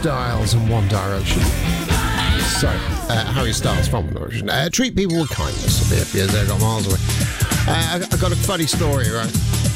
Styles and One Direction. Sorry, Harry Styles from One Direction. Treat people with kindness. I'll be got miles away. I got a funny story, right?